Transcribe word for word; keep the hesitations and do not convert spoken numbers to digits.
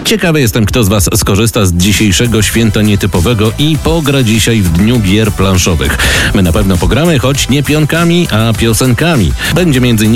Ciekawy jestem, kto z Was skorzysta z dzisiejszego święta nietypowego i pogra dzisiaj w dniu gier planszowych. My na pewno pogramy, choć nie pionkami, a piosenkami. Będzie między innymi